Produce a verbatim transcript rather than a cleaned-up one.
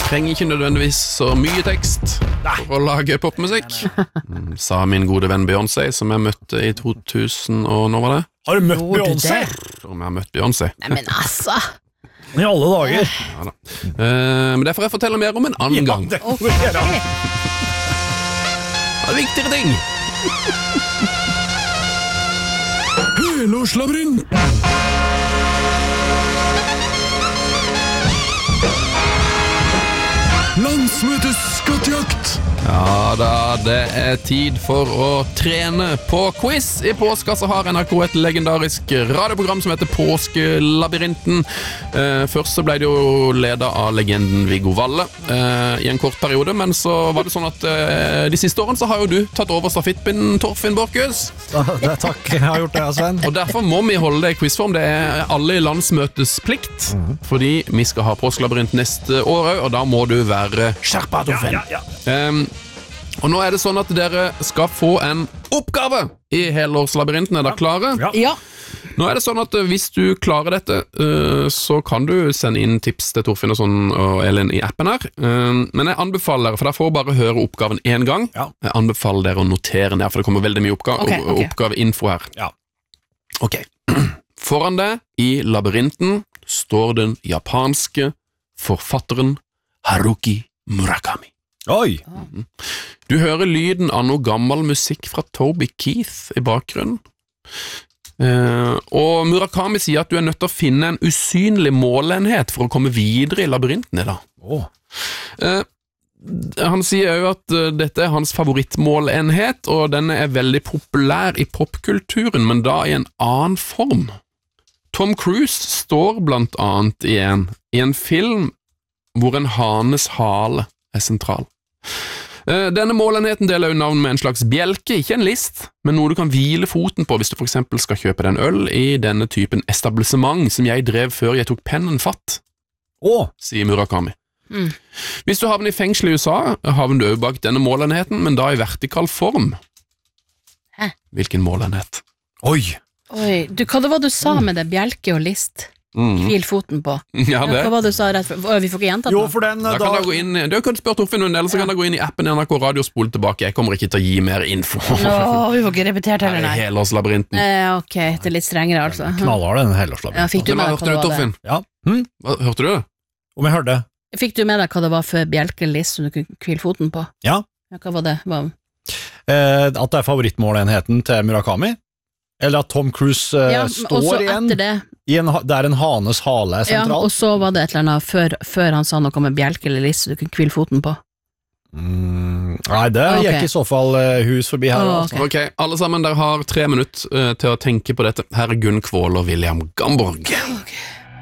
trenger ikke nødvendigvis så mye tekst for å lage popmusikk, sa min gode venn Beyoncé, som jeg møtte i to tusen, og nå var det? Har du møtt Beyoncé? Om jeg har møtt Beyoncé. Nei, men altså. I alle dager. Ja da. Uh, men det får jeg fortelle mer om en annen Ja, gang. det får vi gjøre. Det er viktigere ting. Helårslabyrint. Landsmøtes skattejakt. Ja da, det er tid for å trene på quiz. I påska så har N R K et legendarisk radioprogram som heter Påskelabyrinten. Eh, først så ble det jo ledet av legenden Viggo Valle eh, i en kort periode, men så var det sånn at eh, de siste årene så har jo du tatt over stafettpinnen, Torfinn Borchhus. Det, takk, jeg har gjort det, Sven. Og derfor må vi holde det i quizform. Det er alle i landsmøtes plikt, fordi vi skal ha Påskelabyrint neste år, og da må du være skjerpa, Torfinn. Ja, ja, ja. Um, og nå er det sånn at dere skal få en oppgave i helårslabyrinten. Er dere klare? Ja. Ja. Nå er det sånn at hvis du klarer dette, uh, så kan du sende inn tips til Torfinn og, sånn, og Elin i appen her. Um, men jeg anbefaler, for da får bare høre oppgaven en gang. Ja. Jeg anbefaler dere å notere ned, for det kommer veldig mye oppgave, Ok, ok. oppgaveinfo her. Ja. Ok. Foran deg i labyrinten står den japanske forfatteren Haruki Murakami. Oi. Du hører lyden av noe gammel musikk fra Toby Keith i bakgrunnen. Eh, og Murakami sier at du er nødt til å finne en usynlig målenhet for å komme videre i labyrinten i dag. Åh. Eh, han sier jo at eh, dette er hans favorittmålenhet, og den er veldig populær i popkulturen, men da i en annen form. Tom Cruise står blant annet i en, i en film hvor en hanes hale er sentral. Denne målenheten deler jo navn med en slags bjelke, ikke en list, men noe du kan hvile foten på hvis du for eksempel skal kjøpe deg en øl i denne typen establishment som jeg drev før jeg tok pennen fatt, Åh. sier Murakami. Mm. Hvis du havner i fengsel i U S A, havner du også bak denne målenheten, men da i vertikal form. Hæ? Hvilken målenhet? Oi. Oi, du, hva det var du sa med det bjelke og list? Mm. Hvil foten på. Ja, det. Hva var det du sa rett for? Å, vi får ikke gjentatt Jo, noe. for den Da da, kan dere gå inn, du kan spørre Torfinn, eller så kan dere gå inn i appen i N R K Radio og spole tilbake. Jeg kommer ikke til å gi mer info. Nå, vi får ikke repetert heller, nei. Helårslabyrinten. Eh, ok, det er litt strengere, altså. knallhard den helårslabyrinten. Ja, fikk du Men hva med deg hørte du, hva det var det? Torfinn? Ja. Hm? Hva, hørte du det? Om jeg hørte. Fikk du med deg hva det var for bjelke eller list som du kunne hvile foten på? Ja. Ja, hva var det? Hva? Eh, at det er favorittmålenheten til Murakami. Eller at Tom Cruise eh, Ja, og så står igjen etter det, i en, ha- der en hanes hale er ja, sentral. og så var det et eller annet før, før han sa noe med bjelke eller list som du kunne hvile foten på. Mm, nei, det Ok. gikk i så fall eh, hus forbi her. Å, altså. ok. Ok, alle sammen, dere har tre minutter eh, til å tenke på dette. Her er Gunn Kvål og William Gamborg. Ok.